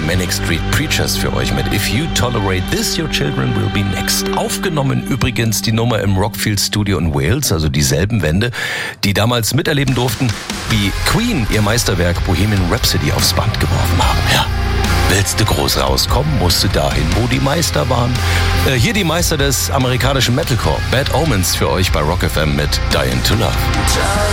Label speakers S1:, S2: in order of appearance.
S1: Manic Street Preachers für euch mit If You Tolerate This, Your Children Will Be Next. Aufgenommen übrigens die Nummer im Rockfield Studio in Wales, also dieselben Wände, die damals miterleben durften, wie Queen ihr Meisterwerk Bohemian Rhapsody aufs Band geworfen haben. Ja. Willst du groß rauskommen, musst du dahin, wo die Meister waren. Hier die Meister des amerikanischen Metalcore, Bad Omens für euch bei Rock FM mit Dying to Love.